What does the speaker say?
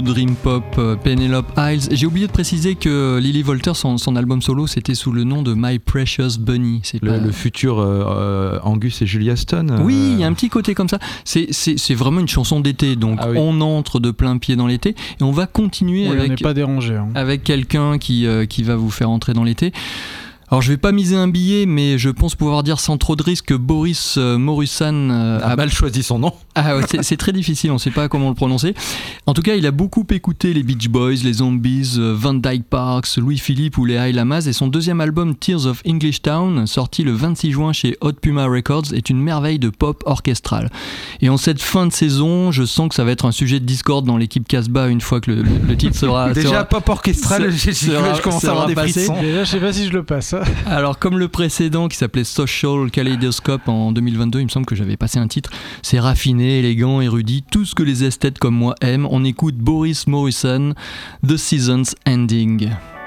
dream pop Penelope Isles. J'ai oublié de préciser que Lily Volter, son album solo, c'était sous le nom de My Precious Bunny. C'est le futur Angus et Julia Stone. Oui, il y a un petit côté comme ça. C'est vraiment une chanson d'été, donc on entre de plein pied dans l'été et on va continuer on n'est pas dérangé, avec quelqu'un qui va vous faire entrer dans l'été. Alors je vais pas miser un billet, mais je pense pouvoir dire sans trop de risque que Boris Morusan a mal choisi son nom. Ah ouais, c'est très difficile, on sait pas comment le prononcer. En tout cas, il a beaucoup écouté les Beach Boys, les Zombies, Van Dyke Parks, Louis-Philippe ou les High Lamas, et son deuxième album Tears of English Town, sorti le 26 juin chez Hot Puma Records, est une merveille de pop orchestral. Et en cette fin de saison, je sens que ça va être un sujet de discorde dans l'équipe Casbah une fois que le titre sera... Déjà pop orchestral, je commence à avoir des frissons. Déjà, je sais pas si je le passe. Alors comme le précédent qui s'appelait Social Kaleidoscope en 2022, il me semble que j'avais passé un titre, c'est raffiné, élégant, érudit, tout ce que les esthètes comme moi aiment. On écoute Boris Morusan, The Season's Ending.